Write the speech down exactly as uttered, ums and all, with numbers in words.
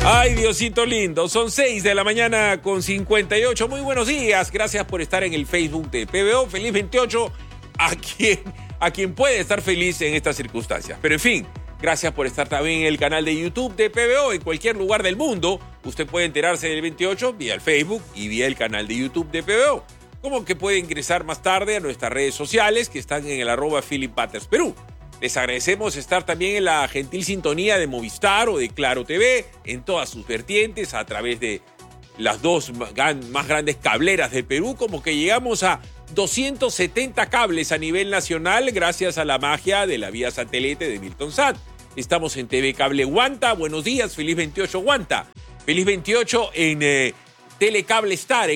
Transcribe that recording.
Ay, Diosito lindo, son seis de la mañana con cincuenta y ocho. Muy buenos días, gracias por estar en el Facebook de P B O. Feliz veintiocho a quien, a quien puede estar feliz en estas circunstancias. Pero en fin, gracias por estar también en el canal de YouTube de P B O. En cualquier lugar del mundo, usted puede enterarse del veintiocho vía el Facebook y vía el canal de YouTube de P B O. Como que puede ingresar más tarde a nuestras redes sociales que están en el arroba Philip Butters Perú. Les agradecemos estar también en la gentil sintonía de Movistar o de Claro T V, en todas sus vertientes, a través de las dos más grandes cableras del Perú, como que llegamos a doscientos setenta cables a nivel nacional gracias a la magia de la vía satélite de Milton Sat. Estamos en T V Cable Guanta. Buenos días, feliz veintiocho Guanta. Feliz veintiocho en eh, Telecable Star.